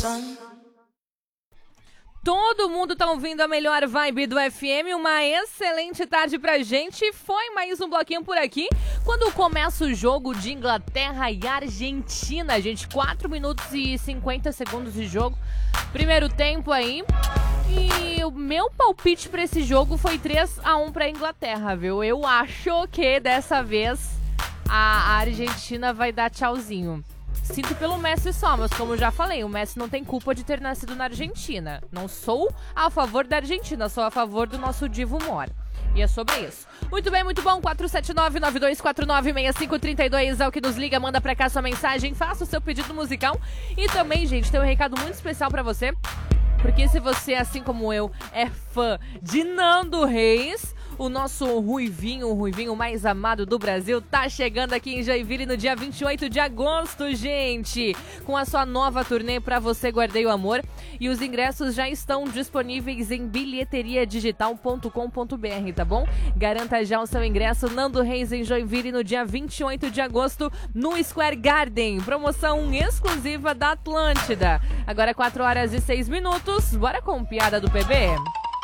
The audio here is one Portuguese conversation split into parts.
Todo mundo tá ouvindo a melhor vibe do FM, uma excelente tarde pra gente. Foi mais um bloquinho por aqui, quando começa o jogo de Inglaterra e Argentina, gente. 4 minutos e 50 segundos de jogo, primeiro tempo aí. E o meu palpite pra esse jogo foi 3-1 pra Inglaterra, viu? Eu acho que dessa vez a Argentina vai dar tchauzinho. Sinto pelo Messi só, mas como eu já falei, o Messi não tem culpa de ter nascido na Argentina. Não sou a favor da Argentina, sou a favor do nosso Divo Mora. E é sobre isso. Muito bem, muito bom. 479-9249-6532 é o que nos liga. Manda pra cá sua mensagem, faça o seu pedido musical. E também, gente, tem um recado muito especial pra você. Porque se você, assim como eu, é fã de Nando Reis, o nosso Ruivinho, o Ruivinho mais amado do Brasil, tá chegando aqui em Joinville no dia 28 de agosto, gente, com a sua nova turnê Pra Você Guardei o Amor. E os ingressos já estão disponíveis em bilheteriadigital.com.br, tá bom? Garanta já o seu ingresso. Nando Reis em Joinville no dia 28 de agosto no Square Garden. Promoção exclusiva da Atlântida. Agora 4 horas e 6 minutos. Bora com piada do PB?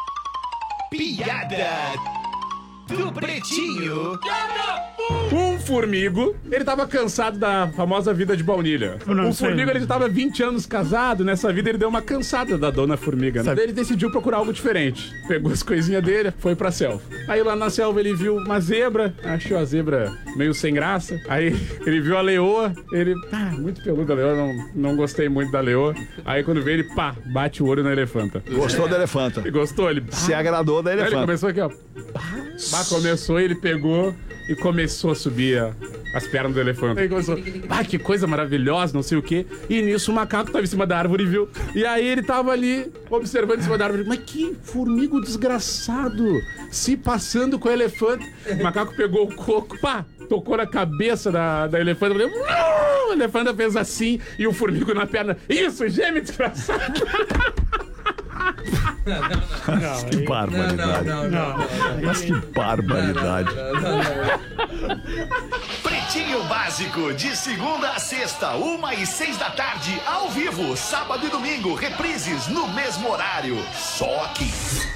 Piada do Pretinho. Um formigo, ele tava cansado da famosa vida de baunilha. O formigo, ele já tava 20 anos casado, nessa vida ele deu uma cansada da dona formiga, né? Daí ele decidiu procurar algo diferente. Pegou as coisinhas dele, foi pra selva. Aí lá na selva ele viu uma zebra, achou a zebra meio sem graça. Aí ele viu a leoa, ele... muito peluda a leoa, não gostei muito da leoa. Aí quando vê ele, bate o olho na elefanta. Gostou da elefanta? Ele gostou, ele... Se agradou da elefanta. Aí ele começou aqui, ó. Começou, ele pegou e começou a subir as pernas do elefante. Aí começou, que coisa maravilhosa, não sei o quê. E nisso o macaco tava em cima da árvore e viu. E aí ele tava ali, observando em cima da árvore. Mas que formigo desgraçado, se passando com o elefante. O macaco pegou o coco, tocou na cabeça da elefanta. A elefanta fez assim e o formigo na perna. Isso, gêmeo desgraçado. Mas que barbaridade. Mas que barbaridade. Pretinho Básico, de segunda a sexta, 1h06 da tarde, ao vivo, sábado e domingo, reprises no mesmo horário. Só aqui.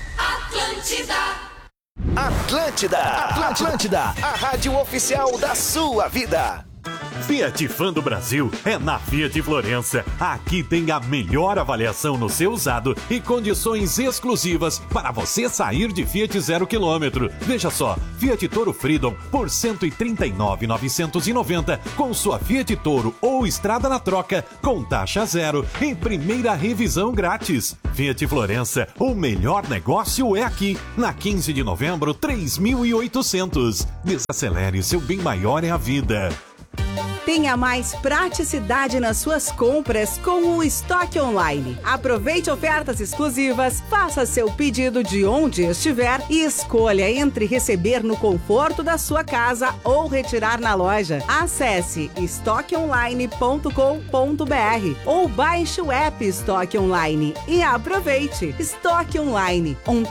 Atlântida, a rádio oficial da sua vida. Fiat Fã do Brasil é na Fiat Florença. Aqui tem a melhor avaliação no seu usado e condições exclusivas para você sair de Fiat 0 km. Veja só, Fiat Toro Freedom por R$ 139.990 com sua Fiat Toro ou Estrada na troca com taxa zero em primeira revisão grátis. Fiat Florença, o melhor negócio é aqui. Na 15 de novembro, 3.800. Desacelere, seu bem maior é a vida. Tenha mais praticidade nas suas compras com o Estoque Online. Aproveite ofertas exclusivas, faça seu pedido de onde estiver e escolha entre receber no conforto da sua casa ou retirar na loja. Acesse estoqueonline.com.br ou baixe o app Estoque Online e aproveite. Estoque Online, um